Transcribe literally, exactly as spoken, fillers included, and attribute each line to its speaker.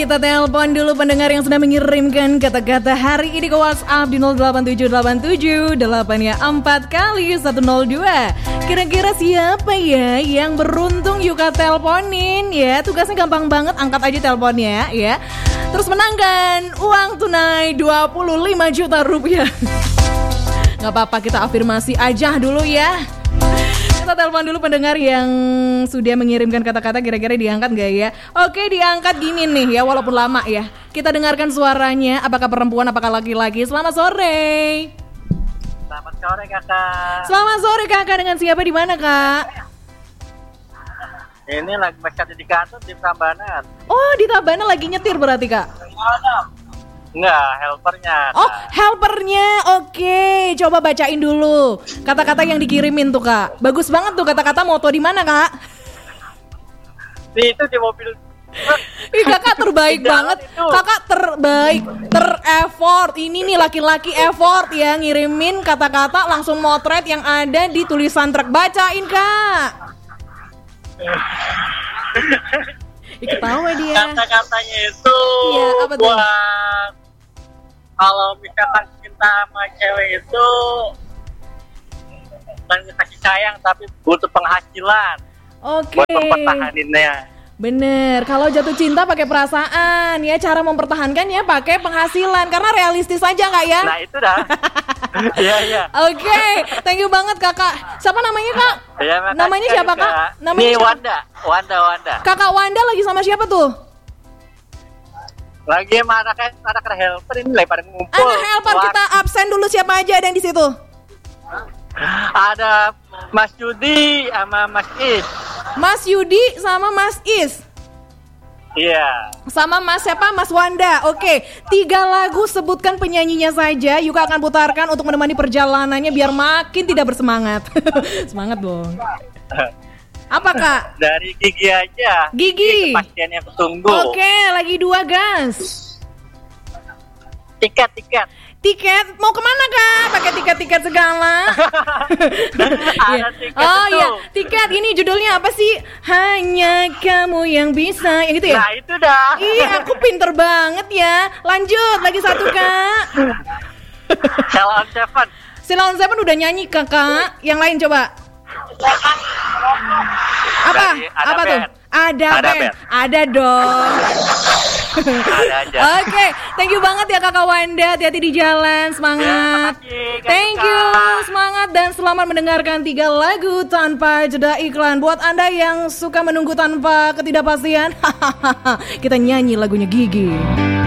Speaker 1: kita telepon dulu pendengar yang sudah mengirimkan kata-kata hari ini ke WhatsApp di nol delapan tujuh delapan tujuh delapan empat kali satu nol dua. Kira-kira siapa ya yang beruntung Yuka teleponin ya? Tugasnya gampang banget, angkat aja teleponnya ya. Terus menangkan uang tunai dua puluh lima juta rupiah. Gak apa-apa, kita afirmasi aja dulu ya. Kita telepon dulu pendengar yang sudah mengirimkan kata-kata, kira-kira diangkat gak ya? Oke, diangkat gini nih ya, walaupun lama ya. Kita dengarkan suaranya, apakah perempuan, apakah laki-laki. Selamat sore.
Speaker 2: Selamat sore kakak.
Speaker 1: Selamat sore kakak, dengan siapa di mana kak?
Speaker 2: Ini lagi masih di kantor di Prambanan.
Speaker 1: Oh, di Tabanan lagi nyetir berarti kak?
Speaker 2: Enggak, helpernya. Kak.
Speaker 1: Oh, helpernya. Oke, coba bacain dulu kata-kata yang dikirimin tuh kak. Bagus banget tuh kata-kata. Moto di mana kak?
Speaker 2: Di itu di mobil.
Speaker 1: Ih, kakak terbaik banget.
Speaker 2: Itu.
Speaker 1: Kakak terbaik, ter-effort. Ini nih laki-laki effort ya, ngirimin kata-kata langsung motret yang ada di tulisan truk. Bacain kak. Ih, ketawa dia.
Speaker 2: Kata-katanya itu
Speaker 1: iya, apa tuh?
Speaker 2: Buat kalau misalkan cinta sama cewek itu bukan kasih sayang tapi butuh penghasilan.
Speaker 1: Oke.
Speaker 2: Buat mempertahaninnya.
Speaker 1: Bener, kalau jatuh cinta pakai perasaan ya, cara mempertahankan ya pakai penghasilan, karena realistis aja kak ya.
Speaker 2: Nah itu dah. Iya iya.
Speaker 1: Oke, thank you banget kakak. Siapa namanya kak?
Speaker 2: Ya,
Speaker 1: namanya siapa kak? Namanya
Speaker 2: Ini
Speaker 1: siapa?
Speaker 2: Wanda, Wanda, Wanda.
Speaker 1: Kakak Wanda lagi sama siapa tuh?
Speaker 2: Lagi sama anak anak helper ini lagi pada ngumpul.
Speaker 1: Anak helper, kita absen dulu, siapa aja ada yang di situ?
Speaker 2: Ada Mas Yudi sama Mas Is.
Speaker 1: Mas Yudi sama Mas Is.
Speaker 2: Iya.
Speaker 1: Sama Mas siapa? Mas Wanda. Oke, tiga lagu, sebutkan penyanyinya saja. Yuka akan putarkan untuk menemani perjalanannya biar makin tidak bersemangat. Semangat dong. Apa kak?
Speaker 2: Dari Gigi aja.
Speaker 1: Gigi.
Speaker 2: Kepastian yang kutunggu.
Speaker 1: Oke, lagi dua gas.
Speaker 2: Tiket, tiket.
Speaker 1: Tiket, mau kemana kak? Pakai tiket-tiket segala.
Speaker 2: Ada tiket
Speaker 1: oh
Speaker 2: itu.
Speaker 1: iya, tiket ini judulnya apa sih? Hanya kamu yang bisa, yang gitu ya?
Speaker 2: Nah itu dah.
Speaker 1: Ih, aku pinter banget ya. Lanjut, lagi satu kak.
Speaker 2: Hell on Seven.
Speaker 1: Sheila on Seven udah nyanyi kakak. Yang lain coba. Apa?
Speaker 2: Dari, ada
Speaker 1: apa
Speaker 2: band.
Speaker 1: tuh? Ada,
Speaker 2: Ada
Speaker 1: band.
Speaker 2: band.
Speaker 1: Ada dong.
Speaker 2: Ada aja.
Speaker 1: Oke, okay. Thank you banget ya kakak Wanda. Hati-hati di jalan, semangat.
Speaker 2: Ya,
Speaker 1: Thank you, semangat dan selamat mendengarkan tiga lagu tanpa jeda iklan. Buat anda yang suka menunggu tanpa ketidakpastian, kita nyanyi lagunya Gigi.